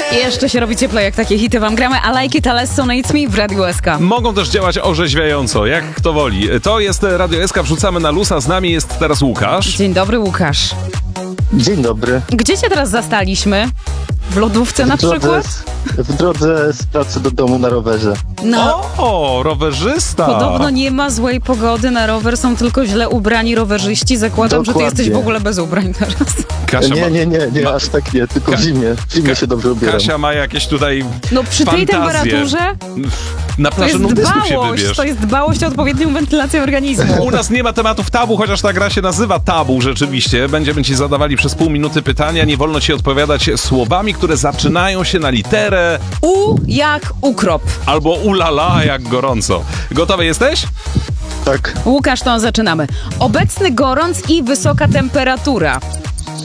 Jeszcze się robi cieplej, jak takie hity wam gramy. I Like It, Alesso, No It's Me w Radiu SK. Mogą też działać orzeźwiająco, jak kto woli. To jest Radio SK, wrzucamy na lusa. Z nami jest teraz Łukasz. Dzień dobry, Łukasz. Dzień dobry. Gdzie cię teraz zastaliśmy? W lodówce na przykład? W drodze z pracy do domu na rowerze. No, O, rowerzysta! podobno nie ma złej pogody na rower, są tylko źle ubrani rowerzyści. Zakładam, że ty Dokładnie. jesteś w ogóle bez ubrań teraz. Kasia Nie, aż tak nie, tylko w zimie. W zimie się dobrze ubieram. Kasia ma jakieś tutaj No przy tej fantazje. temperaturze Na to plaży jest nudystów się dbałość, wybierz. to jest dbałość o odpowiednią wentylację organizmu. U nas nie ma tematów tabu, chociaż ta gra się nazywa tabu rzeczywiście. Będziemy ci zadawali przez pół minuty pytania. Nie wolno ci odpowiadać słowami, które zaczynają się na literę U jak ukrop. albo ulala jak gorąco. Gotowy jesteś? Tak, Łukasz, to zaczynamy. Obecny gorąc i wysoka temperatura.